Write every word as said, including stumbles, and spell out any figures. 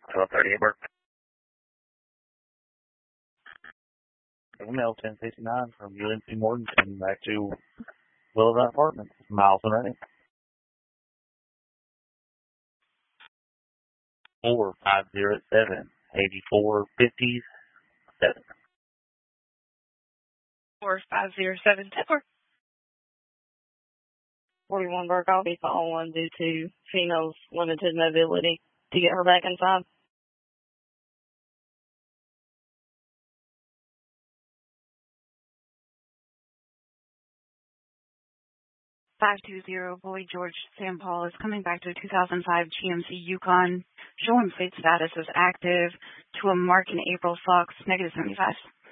twelve thirty-eight Burke. Email ten sixty-nine from U N C Morganton back to Willowville Apartments, miles and running. Four five zero seven eighty four fifty seven. Four five zero seven four. Forty-one Burke. I'll be calling one due to female's limited mobility to get her back inside. five two zero Boy George Sam Paul is coming back to a two thousand five G M C Yukon, showing plate status as active to a Mark and April Fox, negative seventy-five.